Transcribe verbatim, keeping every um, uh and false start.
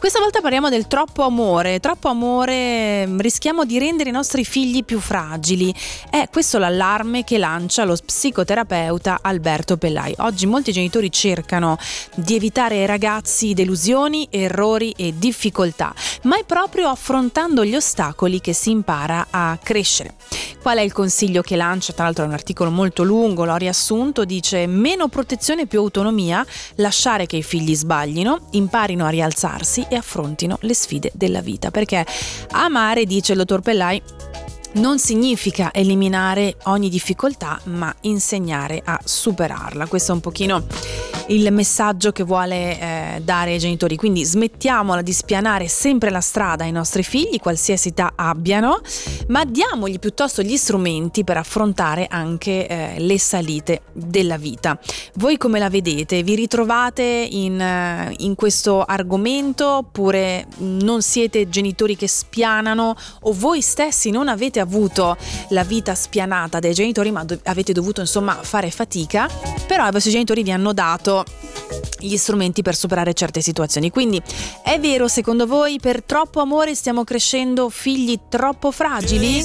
Questa volta parliamo del troppo amore. Troppo amore, rischiamo di rendere i nostri figli più fragili. È questo l'allarme che lancia lo psicoterapeuta Alberto Pellai. Oggi molti genitori cercano di evitare ai ragazzi delusioni, errori e difficoltà, ma è proprio affrontando gli ostacoli che si impara a crescere. Qual è il consiglio che lancia? Tra l'altro è un articolo molto lungo, l'ho riassunto, dice: meno protezione, più autonomia, lasciare che i figli sbaglino, imparino a rialzarsi e affrontino le sfide della vita. Perché amare, dice il dottor Pellai, non significa eliminare ogni difficoltà, ma insegnare a superarla. Questo è un pochino il messaggio che vuole eh, dare ai genitori. Quindi smettiamola di spianare sempre la strada ai nostri figli, qualsiasi età abbiano, ma diamogli piuttosto gli strumenti per affrontare anche eh, le salite della vita. Voi come la vedete? Vi ritrovate in, eh, in questo argomento, oppure non siete genitori che spianano, o voi stessi non avete avuto la vita spianata dai genitori, ma do- avete dovuto insomma fare fatica, però i vostri genitori vi hanno dato gli strumenti per superare certe situazioni. Quindi è vero, secondo voi, per troppo amore stiamo crescendo figli troppo fragili?